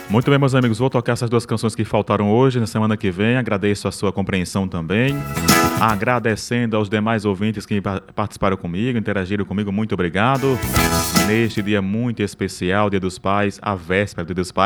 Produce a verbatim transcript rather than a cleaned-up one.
Muito bem, meus amigos, vou tocar essas duas canções que faltaram hoje, na semana que vem. Agradeço a sua compreensão também. Agradecendo aos demais ouvintes que participaram comigo, interagiram comigo, muito obrigado. Neste dia muito especial, Dia dos Pais, a véspera do Dia dos Pais.